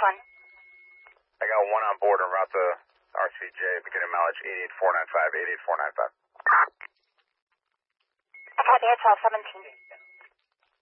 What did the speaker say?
one. I got one on board en route to RCJ, beginning mileage 88495, 88495. I've had the Airtel 17.